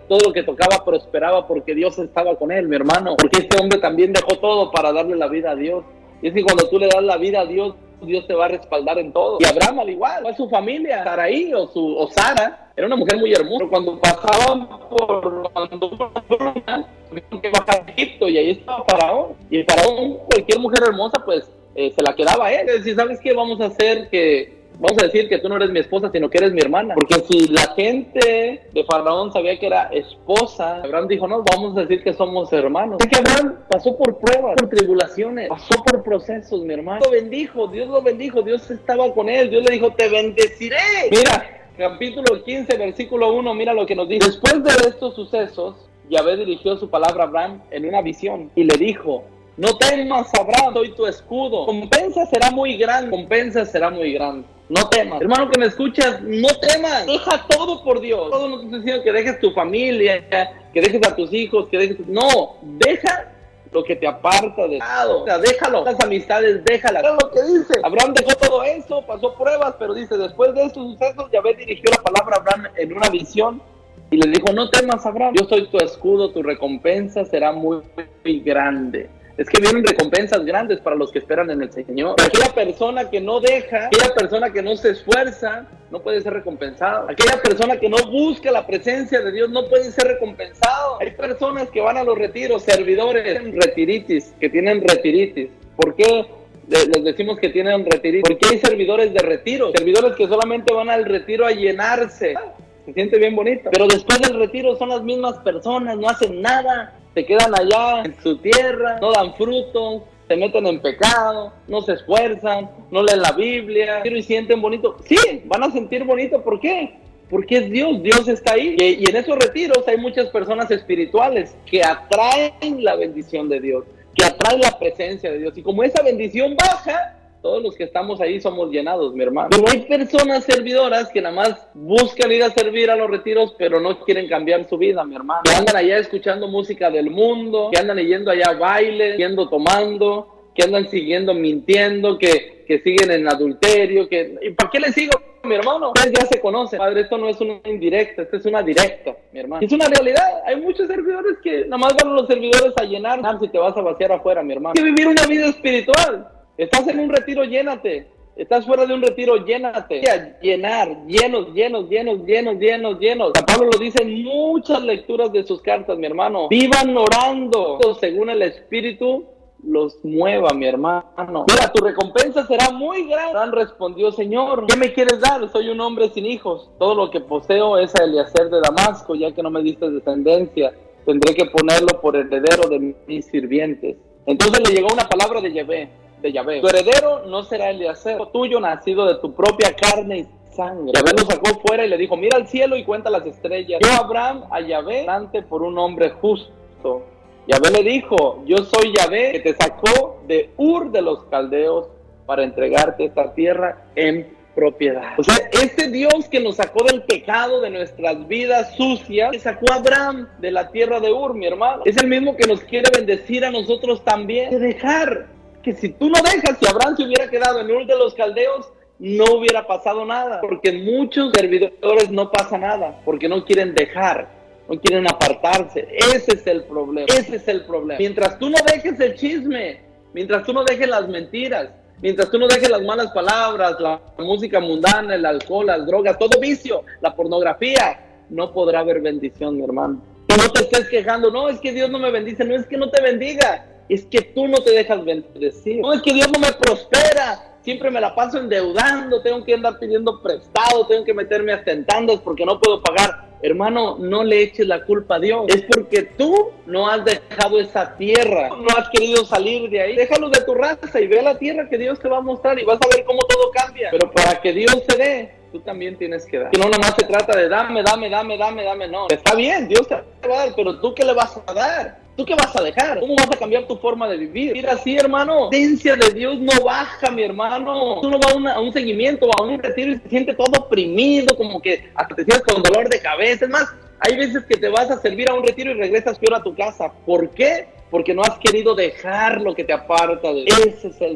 todo lo que tocaba prosperaba porque Dios estaba con él, mi hermano. Porque este hombre también dejó todo para darle la vida a Dios. Y es que cuando tú le das la vida a Dios, Dios te va a respaldar en todo. Y Abraham al igual, su familia, Sarai o Sara, era una mujer muy hermosa. Pero cuando pasaban por tuvieron que bajar a Egipto y ahí estaba Faraón. Y el Faraón, cualquier mujer hermosa, pues se la quedaba a él. Es decir, ¿sabes qué? Vamos a decir que tú no eres mi esposa, sino que eres mi hermana. Porque si la gente de Faraón sabía que era esposa, Abraham dijo, no, vamos a decir que somos hermanos. Es que Abraham pasó por pruebas, por tribulaciones, pasó por procesos, mi hermano. Dios lo bendijo, Dios estaba con él, Dios le dijo, te bendeciré. Mira, capítulo 15, versículo 1, mira lo que nos dice. Después de estos sucesos, Yahvé dirigió su palabra a Abraham en una visión y le dijo, no temas, Abraham, soy tu escudo. Compensa será muy grande. No temas. Hermano que me escuchas, no temas. Deja todo por Dios. Todo no te estoy diciendo que dejes tu familia, que dejes a tus hijos, No, deja lo que te aparta de lado. O sea, déjalo. Las amistades, déjalas. Es lo que dice. Abraham dejó todo eso, pasó pruebas, pero dice, después de estos sucesos, Yahvé dirigió la palabra a Abraham en una visión y le dijo, no temas, Abraham. Yo soy tu escudo, tu recompensa será muy, muy grande. Es que vienen recompensas grandes para los que esperan en el Señor. Aquella persona que no deja, aquella persona que no se esfuerza, no puede ser recompensado. Aquella persona que no busca la presencia de Dios no puede ser recompensado. Hay personas que van a los retiros, servidores, que tienen retiritis. ¿Por qué les decimos que tienen retiritis? Porque hay servidores de retiro, servidores que solamente van al retiro a llenarse. Se siente bien bonito. Pero después del retiro son las mismas personas, no hacen nada. Se quedan allá en su tierra, no dan fruto, se meten en pecado, no se esfuerzan, no leen la Biblia, y sienten bonito. Sí, van a sentir bonito, ¿por qué? Porque es Dios, Dios está ahí. Y en esos retiros hay muchas personas espirituales que atraen la bendición de Dios, que atraen la presencia de Dios. Y como esa bendición baja, todos los que estamos ahí somos llenados, mi hermano. Pero hay personas servidoras que nada más buscan ir a servir a los retiros, pero no quieren cambiar su vida, mi hermano. Que andan allá escuchando música del mundo, que andan yendo allá a bailes, yendo tomando, que andan siguiendo mintiendo, que siguen en adulterio. ¿Y para qué les sigo, mi hermano? Ustedes ya se conocen. Padre, esto no es una indirecta, esto es una directa, mi hermano. Es una realidad. Hay muchos servidores que nada más van a los servidores a llenar. Si te vas a vaciar afuera, mi hermano. Hay que vivir una vida espiritual. Estás en un retiro, llénate. Estás fuera de un retiro, llénate. Llenar, llenos. San Pablo lo dice en muchas lecturas de sus cartas, mi hermano. Vivan orando, según el Espíritu los mueva, mi hermano. Mira, tu recompensa será muy grande. Abraham respondió, Señor, ¿qué me quieres dar? Soy un hombre sin hijos. Todo lo que poseo es a Eliezer de Damasco, ya que no me diste descendencia. Tendré que ponerlo por heredero de mis sirvientes. Entonces le llegó una palabra de Yahvé. Tu heredero no será Eliezer, tuyo nacido de tu propia carne y sangre. Yahvé lo sacó fuera y le dijo, mira al cielo y cuenta las estrellas. Yo Abraham a Yahvé delante por un hombre justo. Yahvé le dijo, yo soy Yahvé que te sacó de Ur de los Caldeos para entregarte esta tierra en propiedad. O sea, este Dios que nos sacó del pecado de nuestras vidas sucias, que sacó a Abraham de la tierra de Ur, mi hermano, es el mismo que nos quiere bendecir a nosotros también. De dejar. Que si tú no dejas, si Abraham se hubiera quedado en Ur de los Caldeos, no hubiera pasado nada. Porque en muchos servidores no pasa nada, porque no quieren dejar, no quieren apartarse. Ese es el problema. Mientras tú no dejes el chisme, mientras tú no dejes las mentiras, mientras tú no dejes las malas palabras, la música mundana, el alcohol, las drogas, todo vicio, la pornografía, no podrá haber bendición, mi hermano. Y no te estés quejando, no, es que Dios no me bendice, no es que no te bendiga. Es que tú no te dejas bendecir. No, es que Dios no me prospera. Siempre me la paso endeudando. Tengo que andar pidiendo prestado. Tengo que meterme hasta en tandas porque no puedo pagar. Hermano, no le eches la culpa a Dios. Es porque tú no has dejado esa tierra. No has querido salir de ahí. Déjalo de tu raza y ve a la tierra que Dios te va a mostrar y vas a ver cómo todo cambia. Pero para que Dios te dé, tú también tienes que dar. Que no nada más se trata de dame. No, está bien, Dios te va a dar, pero ¿tú qué le vas a dar? ¿Tú qué vas a dejar? ¿Cómo vas a cambiar tu forma de vivir? Mira, así, hermano, la presencia de Dios no baja, mi hermano. Tú no vas a un seguimiento o a un retiro y te sientes todo oprimido, como que hasta te sientes con dolor de cabeza. Es más, hay veces que te vas a servir a un retiro y regresas peor a tu casa. ¿Por qué? Porque no has querido dejar lo que te aparta de Dios.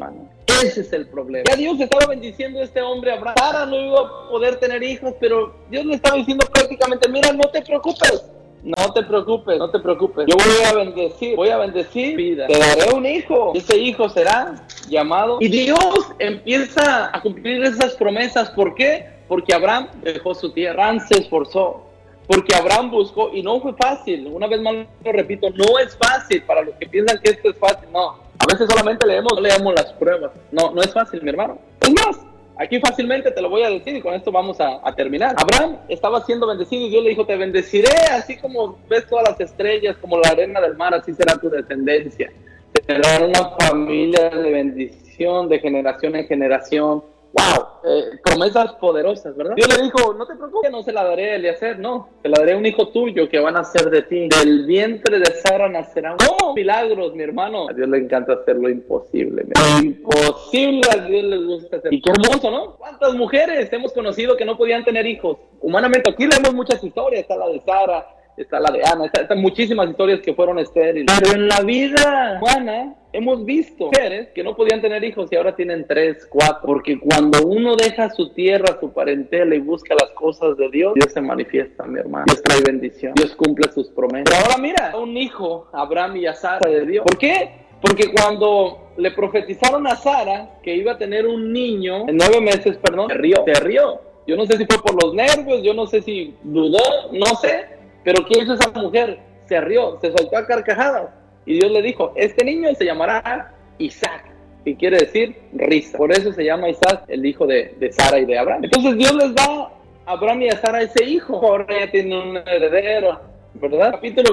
Ese es el problema. Ya Dios estaba bendiciendo a este hombre Abraham. Sara no iba a poder tener hijos, pero Dios le estaba diciendo prácticamente, mira, no te preocupes. no te preocupes, no te preocupes. Yo voy a bendecir vida. Te daré un hijo. Ese hijo será llamado. Y Dios empieza a cumplir esas promesas. ¿Por qué? Porque Abraham dejó su tierra. Abraham se esforzó. Porque Abraham buscó, y no fue fácil. Una vez más lo repito, no es fácil. Para los que piensan que esto es fácil, no. A veces solamente no leemos las pruebas. No, no es fácil, mi hermano. Es más, aquí fácilmente te lo voy a decir y con esto vamos a terminar. Abraham estaba siendo bendecido y Dios le dijo, te bendeciré, así como ves todas las estrellas, como la arena del mar, así será tu descendencia. Te dará una familia de bendición de generación en generación. ¡Wow! Promesas poderosas, ¿verdad? Dios le dijo, no te preocupes, no se la daré a Eliezer, no. Se la daré un hijo tuyo que va a nacer de ti. Del vientre de Sara nacerá. ¡Oh! Milagros, mi hermano. A Dios le encanta hacer lo imposible. Lo imposible a Dios le gusta hacer. Y qué hermoso, ¿no? ¿Cuántas mujeres hemos conocido que no podían tener hijos? Humanamente, aquí leemos muchas historias. Está la de Sara, está la de Ana, están muchísimas historias que fueron estériles. Pero en la vida humana hemos visto mujeres que no podían tener hijos y ahora tienen 3, 4. Porque cuando uno deja su tierra, su parentela y busca las cosas de Dios, Dios se manifiesta, mi hermano. Dios trae bendición. Dios cumple sus promesas. Pero ahora mira, un hijo, Abraham y a Sara de Dios. ¿Por qué? Porque cuando le profetizaron a Sara que iba a tener un niño en 9 meses, perdón, se rió. Yo no sé si fue por los nervios, yo no sé si dudó, no sé. Pero ¿qué hizo esa mujer? Se rió, se soltó a carcajadas. Y Dios le dijo, este niño se llamará Isaac, que quiere decir risa. Por eso se llama Isaac, el hijo de Sara y de Abraham. Entonces Dios les da a Abraham y a Sara ese hijo. Ahora ya tiene un heredero, ¿verdad? Capítulo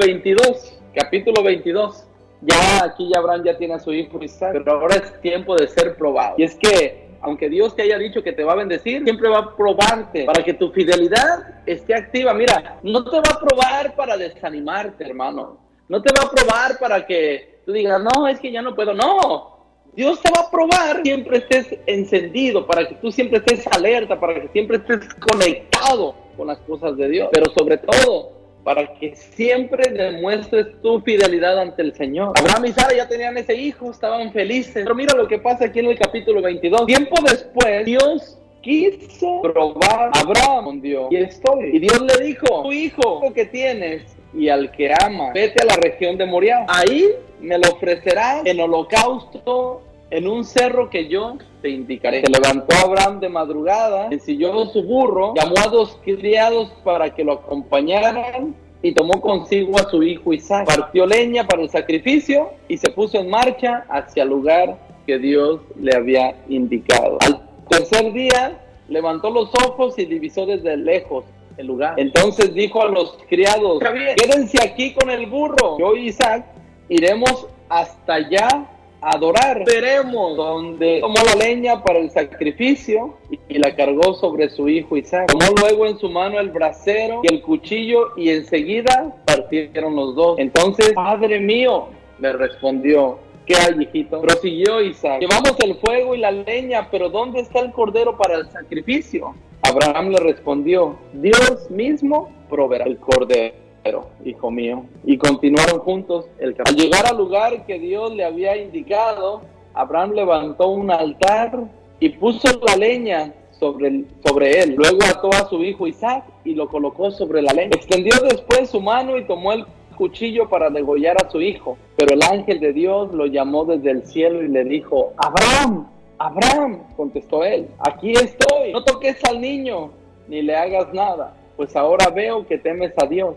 22. Ya aquí Abraham ya tiene a su hijo Isaac. Pero ahora es tiempo de ser probado. Y es que aunque Dios te haya dicho que te va a bendecir, siempre va a probarte para que tu fidelidad esté activa. Mira, no te va a probar para desanimarte, hermano. No te va a probar para que tú digas, no, es que ya no puedo. No, Dios te va a probar, siempre estés encendido, para que tú siempre estés alerta, para que siempre estés conectado con las cosas de Dios. Pero sobre todo, para que siempre demuestres tu fidelidad ante el Señor. Abraham y Sara ya tenían ese hijo, estaban felices. Pero mira lo que pasa aquí en el capítulo 22. Tiempo después, Dios quiso probar a Abraham con Dios. Y Dios le dijo, tu hijo que tienes y al que amas, vete a la región de Moriah. Ahí me lo ofrecerás en holocausto en un cerro que yo te indicaré. Se levantó Abraham de madrugada, ensilló su burro, llamó a 2 criados para que lo acompañaran y tomó consigo a su hijo Isaac. Partió leña para el sacrificio y se puso en marcha hacia el lugar que Dios le había indicado. Al tercer día levantó los ojos y divisó desde lejos el lugar. Entonces dijo a los criados, quédense aquí con el burro. Yo y Isaac iremos hasta allá a adorar. Veremos donde tomó la leña para el sacrificio y la cargó sobre su hijo Isaac. Tomó luego en su mano el brasero y el cuchillo y enseguida partieron los dos. Entonces, padre mío, le respondió, ¿qué hay, hijito? Prosiguió Isaac, llevamos el fuego y la leña, pero ¿dónde está el cordero para el sacrificio? Abraham le respondió, Dios mismo proveerá el cordero, hijo mío. Y continuaron juntos el camino. Al llegar al lugar que Dios le había indicado, Abraham levantó un altar y puso la leña sobre él. Luego ató a su hijo Isaac y lo colocó sobre la leña. Extendió después su mano y tomó el cuchillo para degollar a su hijo. Pero el ángel de Dios lo llamó desde el cielo y le dijo, Abraham, Abraham, contestó él, aquí estoy. No toques al niño, ni le hagas nada, pues ahora veo que temes a Dios,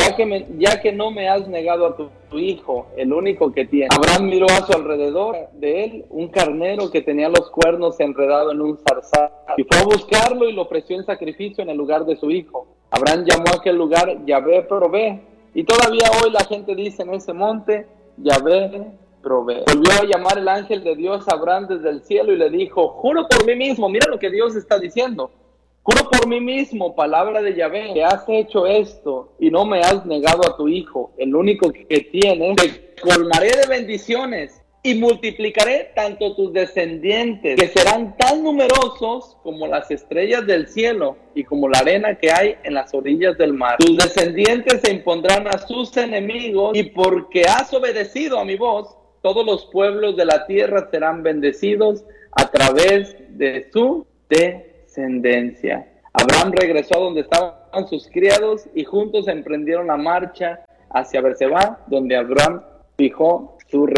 ya que no me has negado a tu hijo, el único que tienes. Abraham miró a su alrededor de él un carnero que tenía los cuernos enredado en un zarzal, y fue a buscarlo y lo ofreció en sacrificio en el lugar de su hijo. Abraham llamó a aquel lugar Yahvé provee, y todavía hoy la gente dice en ese monte, Yahvé provee. Volvió a llamar el ángel de Dios a Abraham desde el cielo y le dijo, juro por mí mismo, mira lo que Dios está diciendo, juro por mí mismo, palabra de Yahvé, que has hecho esto y no me has negado a tu hijo, el único que tienes, te colmaré de bendiciones y multiplicaré tanto tus descendientes, que serán tan numerosos como las estrellas del cielo y como la arena que hay en las orillas del mar. Tus descendientes se impondrán a sus enemigos y porque has obedecido a mi voz, todos los pueblos de la tierra serán bendecidos a través de su descendencia. Abraham regresó a donde estaban sus criados y juntos emprendieron la marcha hacia Berseba, donde Abraham fijó su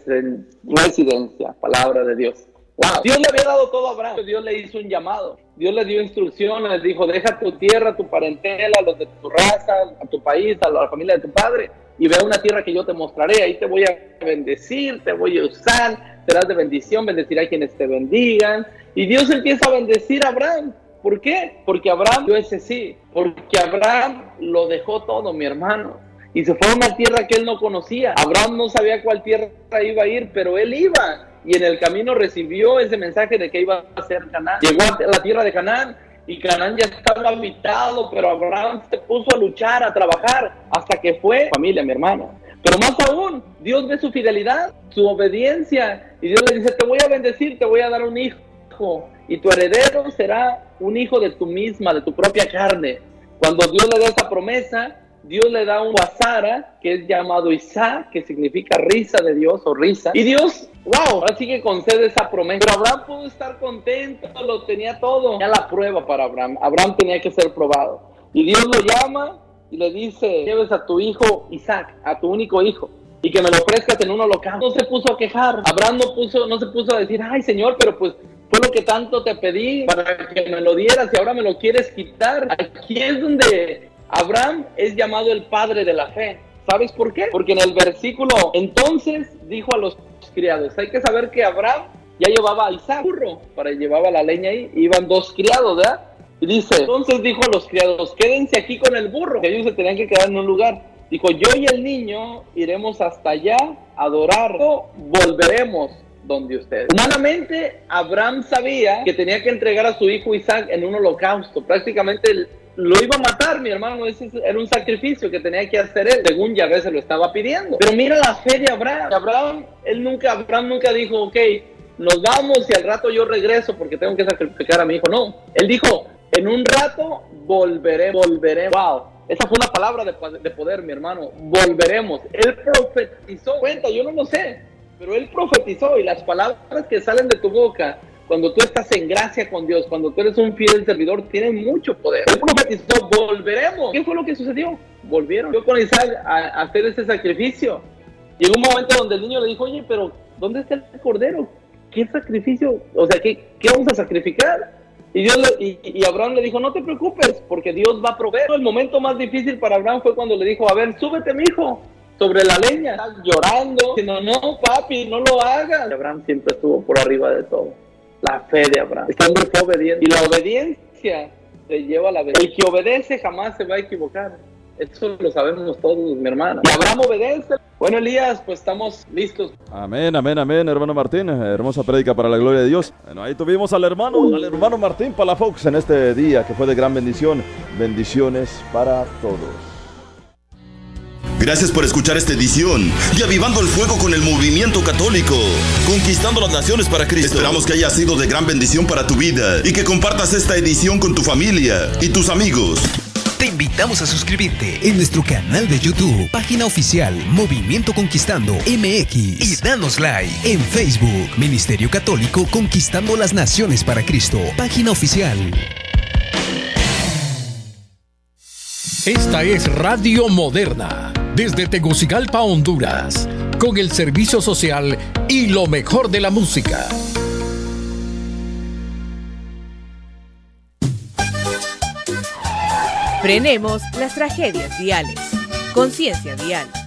residencia. Palabra de Dios. Wow. Dios le había dado todo a Abraham. Dios le hizo un llamado. Dios le dio instrucciones. Les dijo: deja tu tierra, tu parentela, los de tu raza, a tu país, a la familia de tu padre, y ve a una tierra que yo te mostraré. Ahí te voy a bendecir, te voy a usar, serás de bendición, bendeciré a quienes te bendigan. Y Dios empieza a bendecir a Abraham. ¿Por qué? Porque Abraham dio ese sí. Porque Abraham lo dejó todo, mi hermano. Y se fue a una tierra que él no conocía. Abraham no sabía cuál tierra iba a ir, pero él iba. Y en el camino recibió ese mensaje de que iba a ser Canaán. Llegó a la tierra de Canaán, y Canaán ya estaba habitado, pero Abraham se puso a luchar, a trabajar, hasta que fue familia, mi hermano. Pero más aún, Dios ve su fidelidad, su obediencia, y Dios le dice: te voy a bendecir, te voy a dar un hijo, y tu heredero será un hijo de tu misma, de tu propia carne. Cuando Dios le da esa promesa, Dios le da un a Sara, que es llamado Isaac, que significa risa de Dios o risa. Y Dios, wow, ahora sí que concede esa promesa. Pero Abraham pudo estar contento, lo tenía todo. Ya la prueba para Abraham. Abraham tenía que ser probado. Y Dios lo llama y le dice: lleves a tu hijo Isaac, a tu único hijo, y que me lo ofrezcas en un holocausto. No se puso a quejar. Abraham no se puso a decir: ay, Señor, pero pues fue lo que tanto te pedí para que me lo dieras y ahora me lo quieres quitar. Aquí es donde Abraham es llamado el padre de la fe. ¿Sabes por qué? Porque en el versículo, entonces dijo a los criados, hay que saber que Abraham ya llevaba a Isaac, burro, para llevaba la leña ahí, iban 2 criados, ¿verdad? Y dice, entonces dijo a los criados: quédense aquí con el burro, que ellos se tenían que quedar en un lugar. Dijo: yo y el niño iremos hasta allá a adorarlo, volveremos donde ustedes. Humanamente, Abraham sabía que tenía que entregar a su hijo Isaac en un holocausto. Prácticamente lo iba a matar, mi hermano. Ese era un sacrificio que tenía que hacer él, según Yahvé se lo estaba pidiendo. Pero mira la fe de Abraham. Abraham nunca dijo: ok, nos vamos y al rato yo regreso porque tengo que sacrificar a mi hijo. No, él dijo: en un rato volveremos. Wow, esa fue una palabra de poder, mi hermano. Volveremos. Él profetizó. Cuenta, yo no lo sé, pero él profetizó, y las palabras que salen de tu boca cuando tú estás en gracia con Dios, cuando tú eres un fiel servidor, tienen mucho poder. Él profetizó: volveremos. ¿Qué fue lo que sucedió? Volvieron. Yo con Isaac a hacer ese sacrificio. Llegó un momento donde el niño le dijo: oye, pero ¿dónde está el cordero? ¿Qué sacrificio? O sea, ¿qué vamos a sacrificar? Y Abraham le dijo: no te preocupes, porque Dios va a proveer. El momento más difícil para Abraham fue cuando le dijo: a ver, súbete, mi hijo, sobre la leña. Estás llorando, diciendo: no, papi, no lo hagas. Y Abraham siempre estuvo por arriba de todo. La fe de Abraham. Este hombre fue obediente. Y la obediencia te lleva a la bendición. El que obedece jamás se va a equivocar. Eso lo sabemos todos, mi hermano. Y Abraham obedece. Bueno, Elías, pues estamos listos. Amén, amén, amén, hermano Martín. Hermosa prédica para la gloria de Dios. Bueno, ahí tuvimos al hermano Martín Palafox en este día que fue de gran bendición. Bendiciones para todos. Gracias por escuchar esta edición de Avivando el Fuego con el Movimiento Católico, conquistando las naciones para Cristo. Esperamos que haya sido de gran bendición para tu vida y que compartas esta edición con tu familia y tus amigos. Te invitamos a suscribirte en nuestro canal de YouTube, página oficial Movimiento Conquistando MX, y danos like en Facebook, Ministerio Católico Conquistando las Naciones para Cristo, página oficial. Esta es Radio Moderna, desde Tegucigalpa, Honduras, con el servicio social y lo mejor de la música. Frenemos las tragedias viales. Conciencia vial.